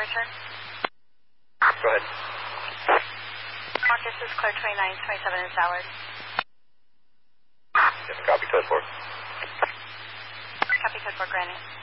return? Go ahead. Mark, this is Claire 2927 in Southward. Yes, copy code 4. Copy code 4, granted.